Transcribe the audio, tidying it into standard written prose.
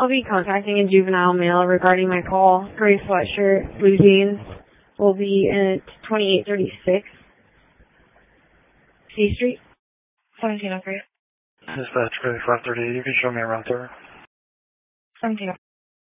I'll be contacting a juvenile male regarding my call. Gray sweatshirt, blue jeans. Will be at 2836 C Street. 1703. Dispatch 530. You can show me around there. 1703.